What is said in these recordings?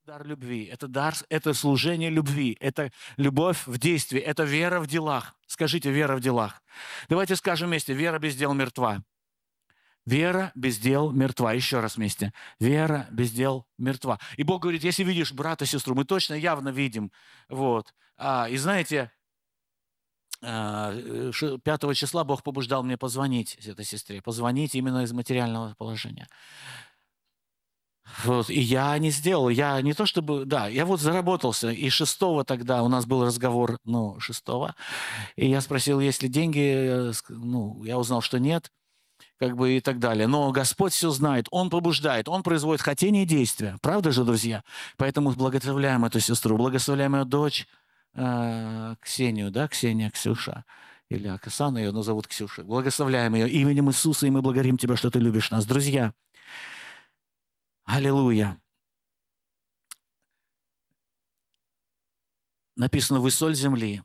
дар любви, это дар, это служение любви, это любовь в действии, это вера в делах. Скажите, вера в делах. Давайте скажем вместе, вера без дел мертва. Вера без дел мертва. Еще раз вместе. Вера без дел мертва. И Бог говорит, если видишь брата, сестру, мы точно явно видим. Вот. И знаете, 5 числа Бог побуждал мне позвонить этой сестре. Позвонить именно из материального положения. Вот, и я не сделал, я не то чтобы, да, я вот заработался, и 6 тогда у нас был разговор, 6, и я спросил, есть ли деньги, я узнал, что нет, как бы и так далее. Но Господь все знает, Он побуждает, Он производит хотение и действия. Правда же, друзья? Поэтому благословляем эту сестру, благословляем ее дочь Ксению, да, Ксения, Ксюша, или Оксана ее назовут Ксюша. Благословляем ее именем Иисуса, и мы благодарим Тебя, что Ты любишь нас. Друзья, аллилуйя. Написано, вы соль земли.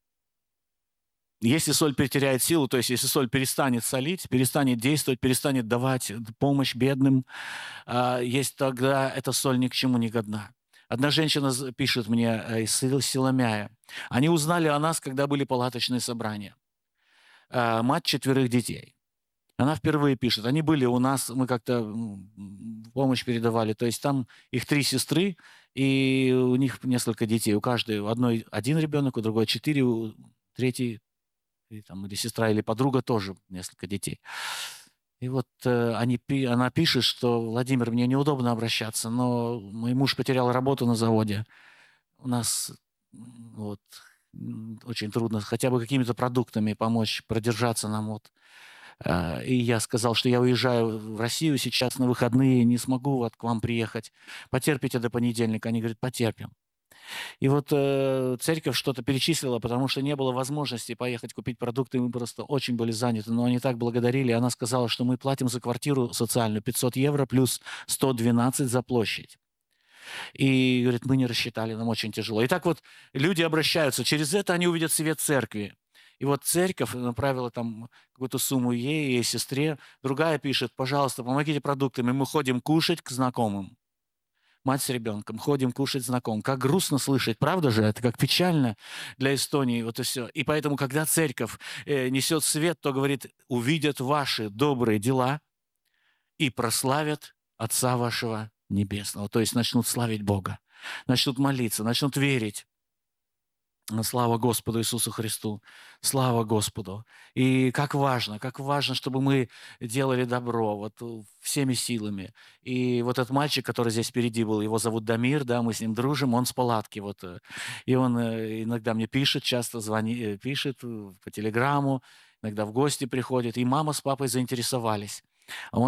Если соль потеряет силу, то есть если соль перестанет солить, перестанет действовать, перестанет давать помощь бедным, есть тогда эта соль ни к чему не годна. Одна женщина пишет мне из Силомяя. Они узнали о нас, когда были палаточные собрания. Мать 4 детей. Она впервые пишет. Они были у нас, мы как-то помощь передавали. То есть там их 3 сестры, и у них несколько детей. У каждой, у одной 1 ребенок, у другой 4, у третьей или сестра, или подруга тоже несколько детей. И вот она пишет, что Владимир, мне неудобно обращаться, но мой муж потерял работу на заводе. У нас вот очень трудно хотя бы какими-то продуктами помочь продержаться нам. Вот. И я сказал, что я уезжаю в Россию сейчас на выходные, не смогу вот к вам приехать. Потерпите до понедельника. Они говорят, потерпим. И вот церковь что-то перечислила, потому что не было возможности поехать купить продукты, мы просто очень были заняты, но они так благодарили. Она сказала, что мы платим за квартиру социальную 500 евро плюс 112 за площадь. И, говорит, мы не рассчитали, нам очень тяжело. И так вот люди обращаются, через это они увидят свет церкви. И вот церковь направила там какую-то сумму ей, ей сестре. Другая пишет, пожалуйста, помогите продуктами, мы ходим кушать к знакомым. Мать с ребенком, ходим кушать знакомым. Как грустно слышать, правда же? Это как печально для Эстонии, вот и все. И поэтому, когда церковь несет свет, то говорит, увидят ваши добрые дела и прославят Отца вашего Небесного. То есть начнут славить Бога, начнут молиться, начнут верить. Слава Господу Иисусу Христу, слава Господу. И как важно, чтобы мы делали добро вот всеми силами. И вот этот мальчик, который здесь впереди был, его зовут Дамир, да, мы с ним дружим, он с палатки. Вот, и он иногда мне пишет, часто звонит, пишет по телеграмму, иногда в гости приходит. И мама с папой заинтересовались.